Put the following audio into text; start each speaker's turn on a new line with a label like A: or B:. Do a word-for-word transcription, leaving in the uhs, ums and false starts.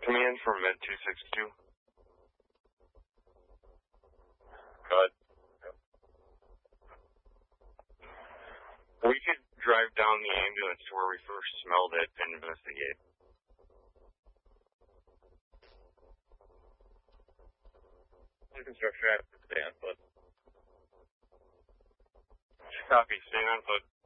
A: Command from Med two six two.
B: Good.
A: We could drive down the ambulance to where we first smelled it and investigate.
B: Construction at the stand, but
A: Copy. Stay on foot.